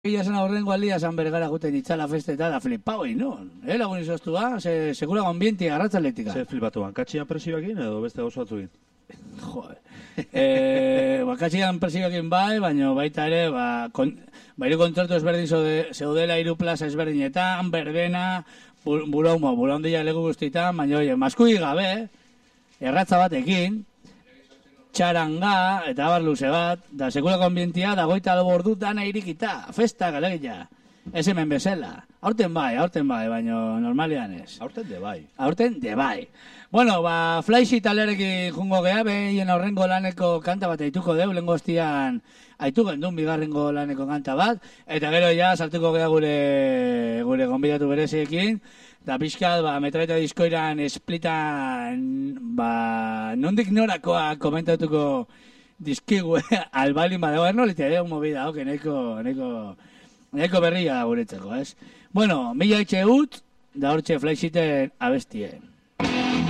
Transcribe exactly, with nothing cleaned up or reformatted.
Ia zen aurrengo aldia San Bergara guten itzala festeta da flipau egin nun. Eh, lagun izoztua, se, sekula gonbienti garratzaletika. Zer flipatuan, katxian presioakin edo beste gauza batzukin? Joder. Eh, ba, katxian presioakin bai, baina baita ere, ba, kon, bairu kontzertu ezberdin zeude, zeudela hiru plaza ezberdinetan, berdena, bu, bulaumo, bulaundia legu guztitan, baina oie, maskui gabe, erratza batekin, txaranga, eta abar luze bat, da sekulako ambientia, da goita lau ordu dana irikita, festa galegila, ez hemen bezala. Aurten bai, aurten bai, baina normalian ez. Aurten de bai. Aurten de bai. Bueno, ba, Flaixi talerekin jungo geha, behien aurrengo laneko kanta bat aituko deu, lengo hostian aitu gendun bigarrengo laneko kanta bat, eta gero ja sartuko geha gure, gure gonbidatu bereziekin, da pixkat, ba, metraeta diskoiran esplitan, ba, nondik norakoa komentatuko dizkigu, albalin badago, erno litea, ere, un movida, ok, neko, neko, neko berria guretzeko, ez? Bueno, mila etxe ut, da hortxe Flaixiten abestie.